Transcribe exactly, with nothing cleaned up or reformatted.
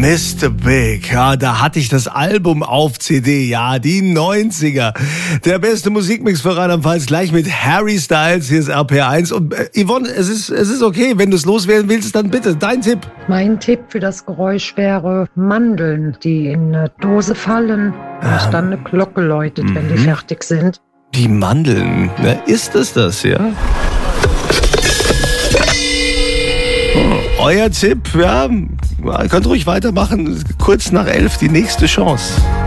Mister Big, ja, da hatte ich das Album auf C D, ja, die neunziger. Der beste Musikmix für Rheinland-Pfalz, gleich mit Harry Styles, hier ist R P R eins. Und äh, Yvonne, es ist, es ist okay, wenn du es loswerden willst, dann bitte, dein Tipp. Mein Tipp für das Geräusch wäre Mandeln, die in eine Dose fallen und Ähm, dann eine Glocke läutet, mhm. wenn die fertig sind. Die Mandeln, ne? Ist es das, ja? Euer Tipp, ja, ihr könnt ruhig weitermachen, kurz nach elf die nächste Chance.